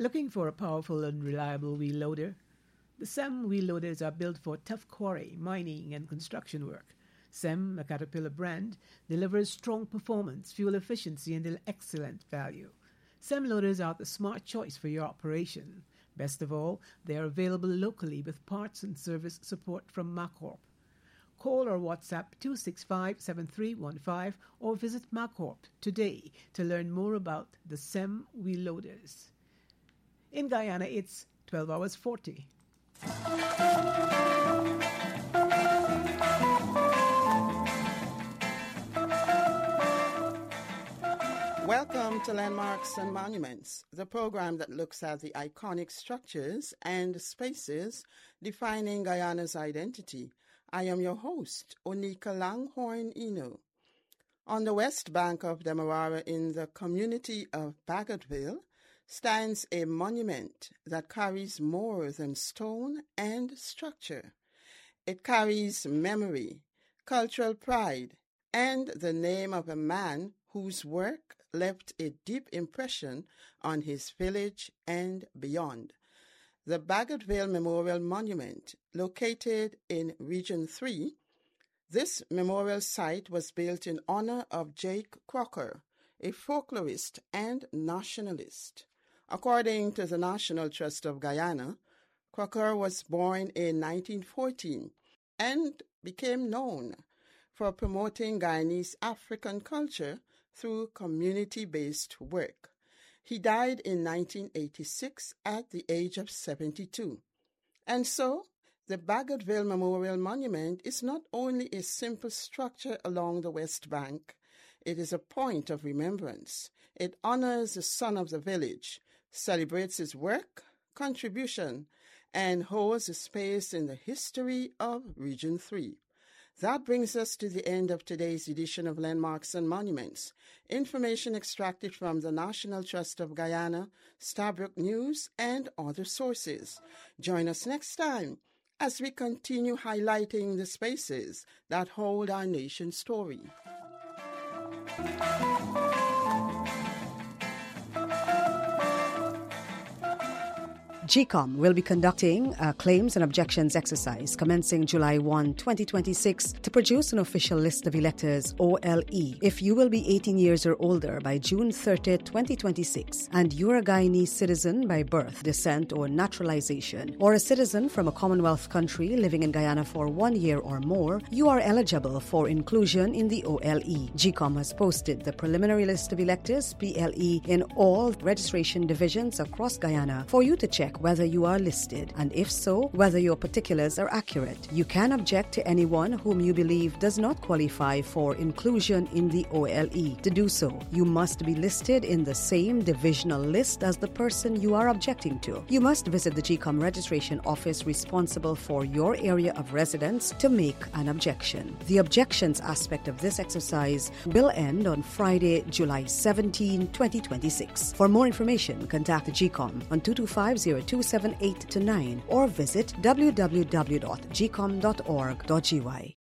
Looking for a powerful and reliable wheel loader? The SEM wheel loaders are built for tough quarry, mining, and construction work. SEM, a Caterpillar brand, delivers strong performance, fuel efficiency, and excellent value. SEM loaders are the smart choice for your operation. Best of all, they are available locally with parts and service support from Macorp. Call or WhatsApp 265-7315 or visit Macorp today to learn more about the SEM wheel loaders. In Guyana, it's 12 hours 40. Welcome to Landmarks and Monuments, the program that looks at the iconic structures and spaces defining Guyana's identity. I am your host, Onika Langhorne Eno. On the west bank of Demerara in the community of Bagotville stands a monument that carries more than stone and structure. It carries memory, cultural pride, and the name of a man whose work left a deep impression on his village and beyond. The Bagotville Memorial Monument, located in Region 3, this memorial site was built in honor of Jake Crocker, a folklorist and nationalist. According to the National Trust of Guyana, Crocker was born in 1914 and became known for promoting Guyanese African culture through community-based work. He died in 1986 at the age of 72. And so, the Bagotville Memorial Monument is not only a simple structure along the West Bank, it is a point of remembrance. It honors the son of the village, celebrates his work, contribution, and holds a space in the history of Region 3. That brings us to the end of today's edition of Landmarks and Monuments. Information extracted from the National Trust of Guyana, Stabroek News, and other sources. Join us next time as we continue highlighting the spaces that hold our nation's story. GECOM will be conducting a claims and objections exercise commencing July 1, 2026 to produce an official list of electors, OLE. If you will be 18 years or older by June 30, 2026, and you're a Guyanese citizen by birth, descent, or naturalization, or a citizen from a Commonwealth country living in Guyana for 1 year or more, you are eligible for inclusion in the OLE. GECOM has posted the preliminary list of electors, PLE, in all registration divisions across Guyana for you to check whether you are listed, and if so, whether your particulars are accurate. You can object to anyone whom you believe does not qualify for inclusion in the OLE. To do so, you must be listed in the same divisional list as the person you are objecting to. You must visit the GECOM registration office responsible for your area of residence to make an objection. The objections aspect of this exercise will end on Friday, July 17, 2026. For more information, contact the GECOM on 225-0278-9 or visit www.gcom.org.gy.